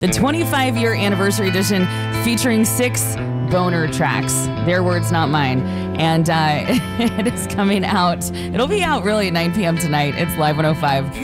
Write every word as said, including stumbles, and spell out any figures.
The twenty-five year anniversary edition featuring six boner tracks. Their words, not mine. And uh, it is coming out. It'll be out really at nine p.m. tonight. It's Live one oh five.